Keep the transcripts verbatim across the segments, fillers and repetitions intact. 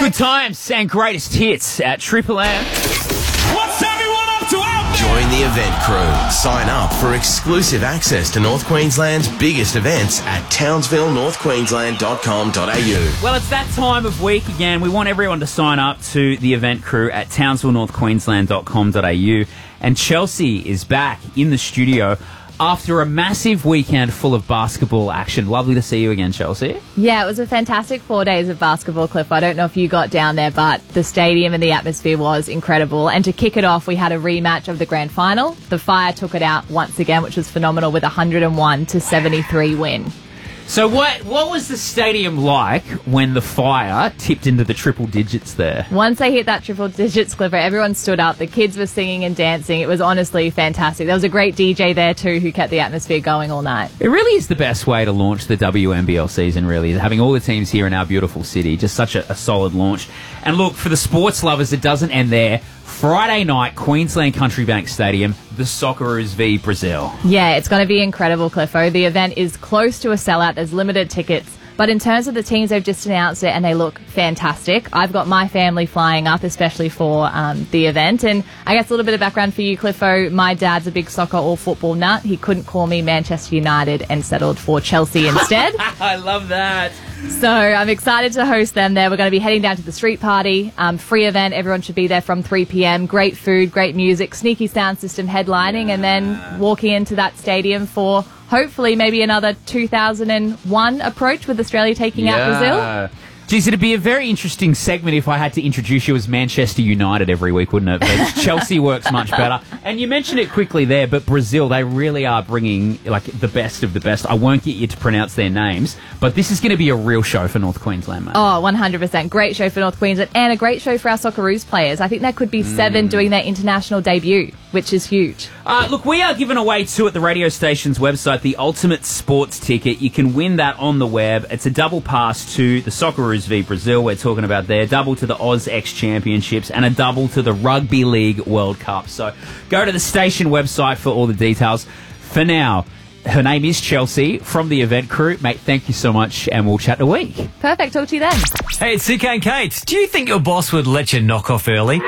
Good times and greatest hits at Triple M. What's everyone up to out there? Join the event crew. Sign up for exclusive access to North Queensland's biggest events at townsville north queensland dot com dot a u. Well, it's that time of week again. We want everyone to sign up to the event crew at townsville north queensland dot com dot a u. And Chelsea is back in the studio after a massive weekend full of basketball action. Lovely to see you again, Chelsea. Yeah, it was a fantastic four days of basketball, Cliff. I don't know if you got down there, but the stadium and the atmosphere was incredible. And to kick it off, we had a rematch of the grand final. The Fire took it out once again, which was phenomenal, with a one hundred one to seventy-three win. So what what was the stadium like when the Fire tipped into the triple digits there? Once they hit that triple digits, Clifford, everyone stood up. The kids were singing and dancing. It was honestly fantastic. There was a great D J there too who kept the atmosphere going all night. It really is the best way to launch the W N B L season, really, having all the teams here in our beautiful city. Just such a, a solid launch. And look, for the sports lovers, it doesn't end there. Friday night, Queensland Country Bank Stadium, the Socceroos v Brazil. Yeah, it's going to be incredible, Cliffo. The event is close to a sellout. There's limited tickets. But in terms of the teams, they've just announced it and they look fantastic. I've got my family flying up, especially for um, the event. And I guess a little bit of background for you, Cliffo. My dad's a big soccer or football nut. He couldn't call me Manchester United and settled for Chelsea instead. I love that. So I'm excited to host them there. We're going to be heading down to the street party. Um, free event. Everyone should be there from three p.m. Great food, great music, sneaky sound system headlining, yeah. And then walking into that stadium for hopefully maybe another two thousand one approach with Australia taking yeah. out Brazil. Geez, it'd be a very interesting segment if I had to introduce you as Manchester United every week, wouldn't it? But Chelsea works much better. And you mentioned it quickly there, but Brazil, they really are bringing like the best of the best. I won't get you to pronounce their names, but this is going to be a real show for North Queensland, mate. Oh, one hundred percent. Great show for North Queensland and a great show for our Socceroos players. I think there could be seven mm. doing their international debut, which is huge. Uh, look, we are giving away two at the radio station's website, the Ultimate Sports Ticket. You can win that on the web. It's a double pass to the Socceroos v Brazil, we're talking about there, double to the Oz X Championships, and a double to the Rugby League World Cup. So go to the station website for all the details. For now, her name is Chelsea from the event crew. Mate, thank you so much, and we'll chat in a week. Perfect. Talk to you then. Hey, it's C K and Kate. Do you think your boss would let you knock off early?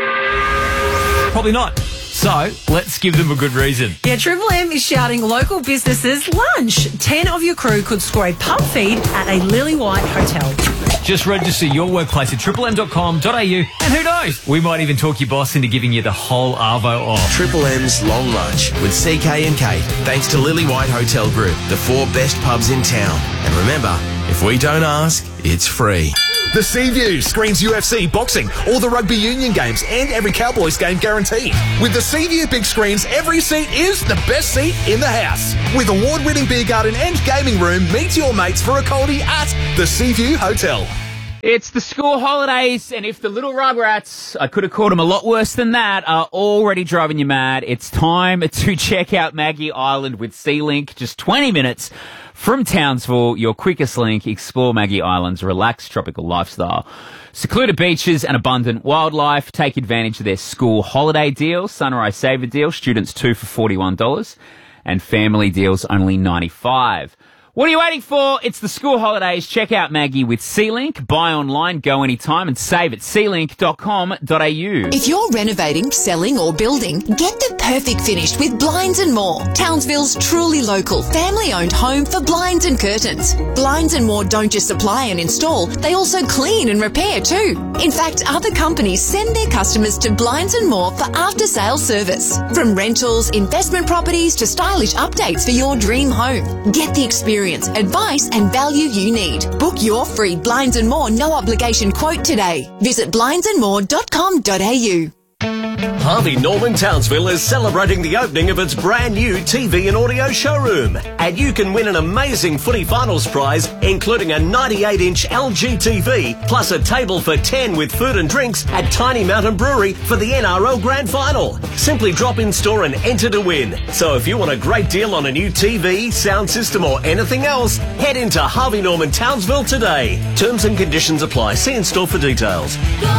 Probably not. So, let's give them a good reason. Yeah, Triple M is shouting local businesses lunch. Ten of your crew could score a pub feed at a Lily White hotel. Just register your workplace at triple m dot com dot a u, and who knows, we might even talk your boss into giving you the whole Arvo off. Triple M's Long Lunch with C K and Kate, thanks to Lily White Hotel Group, the four best pubs in town. And remember, if we don't ask, it's free. The Seaview screens U F C, boxing, all the rugby union games, and every Cowboys game guaranteed. With the Seaview big screens, every seat is the best seat in the house. With award-winning beer garden and gaming room, meet your mates for a coldie at the Seaview Hotel. It's the school holidays, and if the little Rugrats, I could have called them a lot worse than that, are already driving you mad, it's time to check out Maggie Island with Sea-Link. Just twenty minutes from Townsville, your quickest link. Explore Maggie Island's relaxed tropical lifestyle. Secluded beaches and abundant wildlife. Take advantage of their school holiday deal, Sunrise Saver deal, students two for forty-one dollars, and family deals only ninety-five dollars. What are you waiting for? It's the school holidays. Check out Maggie with Sea-Link. Buy online, go anytime, and save at sea link dot com dot a u. If you're renovating, selling, or building, get the perfect finish with Blinds and More. Townsville's truly local, family-owned home for blinds and curtains. Blinds and More don't just supply and install, they also clean and repair too. In fact, other companies send their customers to Blinds and More for after-sales service. From rentals, investment properties, to stylish updates for your dream home. Get the experience, advice and value you need. Book your free Blinds and More no obligation quote today. Visit blinds and more dot com dot a u. Harvey Norman Townsville is celebrating the opening of its brand new T V and audio showroom. And you can win an amazing footy finals prize, including a ninety-eight inch L G T V, plus a table for ten with food and drinks at Tiny Mountain Brewery for the N R L Grand Final. Simply drop in store and enter to win. So if you want a great deal on a new T V, sound system or anything else, head into Harvey Norman Townsville today. Terms and conditions apply. See in store for details.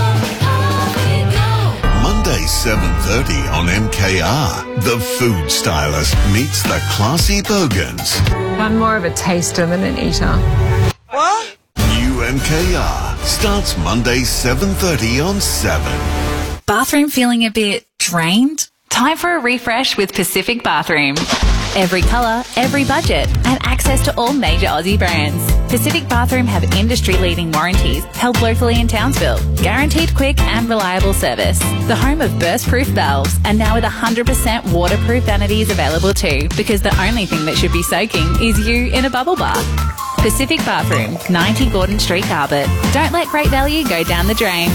Monday, seven thirty on M K R. The Food Stylist meets the classy Bogans. I'm more of a taster than an eater. What? New to M K R. Starts Monday seven thirty on seven. Bathroom feeling a bit drained? Time for a refresh with Pacific Bathroom. Every colour, every budget, and access to all major Aussie brands. Pacific Bathroom have industry-leading warranties held locally in Townsville. Guaranteed quick and reliable service. The home of burst-proof valves, and now with one hundred percent waterproof vanities available too, because the only thing that should be soaking is you in a bubble bath. Pacific Bathroom, ninety Gordon Street, Carbet. Don't let great value go down the drain.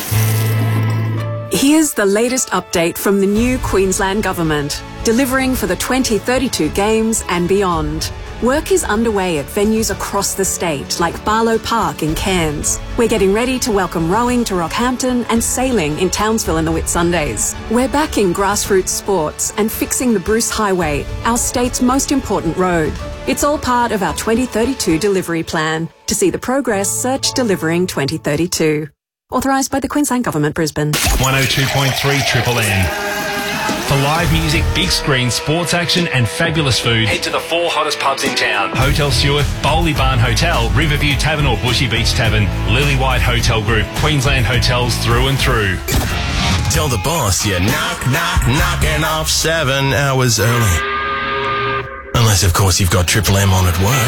Here's the latest update from the new Queensland Government, delivering for the twenty thirty-two Games and beyond. Work is underway at venues across the state, like Barlow Park in Cairns. We're getting ready to welcome rowing to Rockhampton and sailing in Townsville in the Whitsundays. We're backing grassroots sports and fixing the Bruce Highway, our state's most important road. It's all part of our twenty thirty-two delivery plan. To see the progress, search Delivering twenty thirty-two. Authorised by the Queensland Government, Brisbane. one oh two point three Triple M. For live music, big screen, sports action and fabulous food, head to the four hottest pubs in town. Hotel Stewart, Bowley Barn Hotel, Riverview Tavern or Bushy Beach Tavern, Lily White Hotel Group, Queensland hotels through and through. Tell the boss you're knock, knock, knocking off seven hours early. Unless, of course, you've got Triple M on at work.